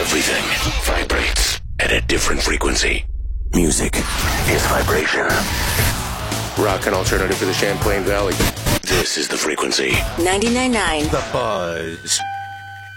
Everything vibrates at a different frequency. Music is vibration. Rock and alternative for the Champlain Valley. This is the frequency. 99.9 The Buzz.